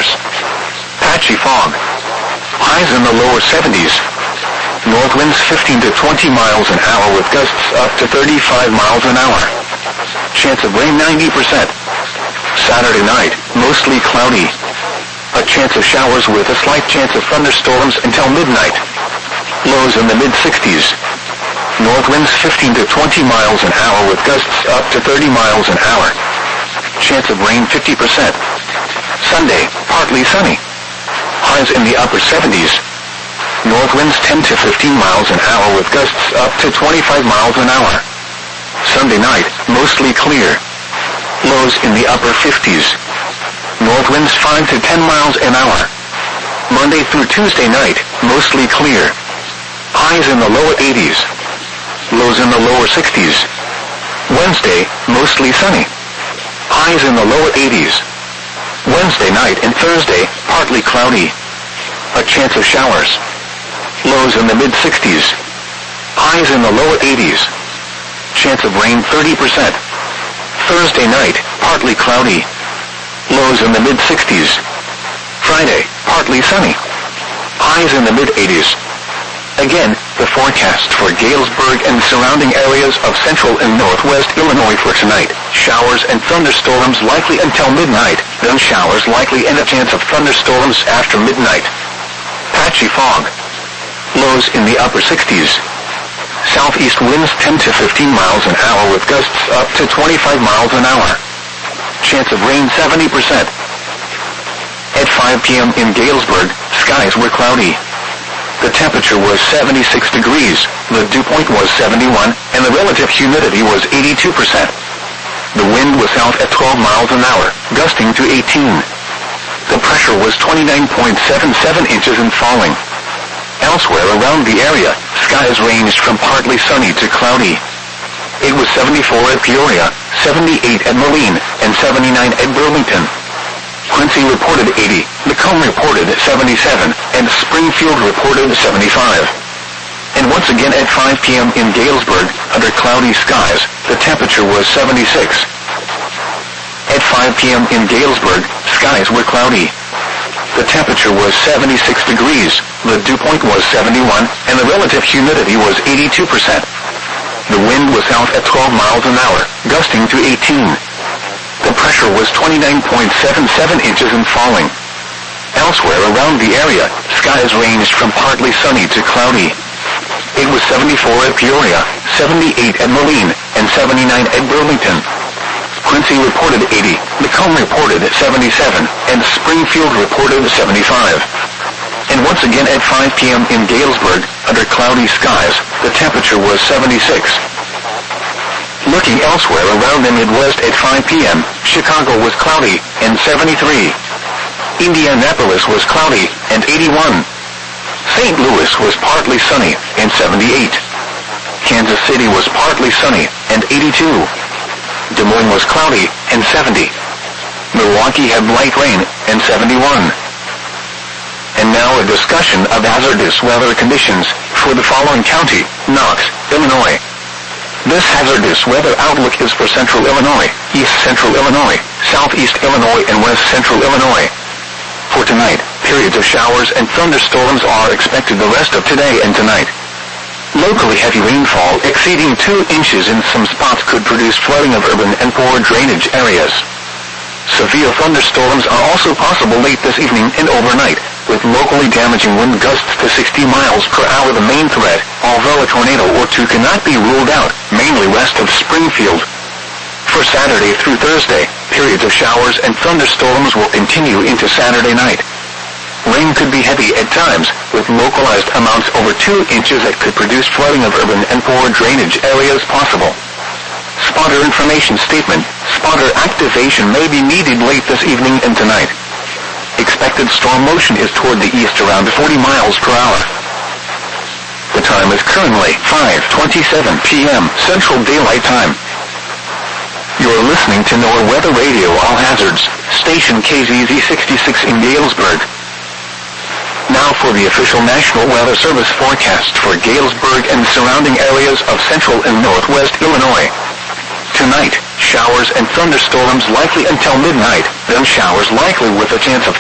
showers. Patchy fog. Highs in the lower 70s. North winds 15 to 20 miles an hour with gusts up to 35 miles an hour. Chance of rain 90%. Saturday night, mostly cloudy. A chance of showers with a slight chance of thunderstorms until midnight. Lows in the mid-60s. North winds 15 to 20 miles an hour with gusts up to 30 miles an hour. Chance of rain 50%. Sunday, partly sunny. Highs in the upper 70s. North winds 10 to 15 miles an hour with gusts up to 25 miles an hour. Sunday night, mostly clear. Lows in the upper 50s. North winds 5 to 10 miles an hour. Monday through Tuesday night, mostly clear. Highs in the lower 80s. Lows in the lower 60s. Wednesday, mostly sunny. Highs in the lower 80s. Wednesday night and Thursday, partly cloudy. A chance of showers. Lows in the mid-60s. Highs in the lower 80s. Chance of rain 30%. Thursday night, partly cloudy. Lows in the mid-60s. Friday, partly sunny. Highs in the mid-80s. Again, the forecast for Galesburg and surrounding areas of central and northwest Illinois for tonight. Showers and thunderstorms likely until midnight, then showers likely and a chance of thunderstorms after midnight. Patchy fog. Lows in the upper 60s. Southeast winds 10 to 15 miles an hour with gusts up to 25 miles an hour. Chance of rain 70%. At 5 p.m. in Galesburg, skies were cloudy. The temperature was 76 degrees, the dew point was 71, and the relative humidity was 82%. The wind was south at 12 miles an hour, gusting to 18. The pressure was 29.77 inches and falling. Elsewhere around the area, skies ranged from partly sunny to cloudy. It was 74 at Peoria, 78 at Moline, and 79 at Burlington. Quincy reported 80, Macomb reported 77, and Springfield reported 75. And once again at 5 p.m. in Galesburg, under cloudy skies, the temperature was 76. At 5 p.m. in Galesburg, skies were cloudy. The temperature was 76 degrees, the dew point was 71, and the relative humidity was 82%. The wind was south at 12 miles an hour, gusting to 18. The pressure was 29.77 inches and falling. Elsewhere around the area, skies ranged from partly sunny to cloudy. It was 74 at Peoria, 78 at Moline, and 79 at Burlington. Quincy reported 80, Macomb reported 77, and Springfield reported 75. And once again at 5 p.m. in Galesburg, under cloudy skies, the temperature was 76. Looking elsewhere around the Midwest at 5 p.m., Chicago was cloudy, and 73. Indianapolis was cloudy, and 81. St. Louis was partly sunny, and 78. Kansas City was partly sunny, and 82. Des Moines was cloudy, and 70. Milwaukee had light rain, and 71. And now a discussion of hazardous weather conditions for the following county, Knox, Illinois. This hazardous weather outlook is for central Illinois, east central Illinois, southeast Illinois, and west central Illinois. For tonight, periods of showers and thunderstorms are expected the rest of today and tonight. Locally heavy rainfall exceeding 2 inches in some spots could produce flooding of urban and poor drainage areas. Severe thunderstorms are also possible late this evening and overnight, with locally damaging wind gusts to 60 miles per hour the main threat, although a tornado or two cannot be ruled out, mainly west of Springfield. For Saturday through Thursday, periods of showers and thunderstorms will continue into Saturday night. Rain could be heavy at times, with localized amounts over 2 inches that could produce flooding of urban and poor drainage areas possible. Spotter information statement. Spotter activation may be needed late this evening and tonight. Expected storm motion is toward the east around 40 miles per hour. The time is currently 5:27 p.m. Central Daylight Time. You're listening to NOAA Weather Radio All Hazards, station KZZ 66 in Galesburg. Now for the official National Weather Service forecast for Galesburg and surrounding areas of central and northwest Illinois. Tonight, showers and thunderstorms likely until midnight, then showers likely with a chance of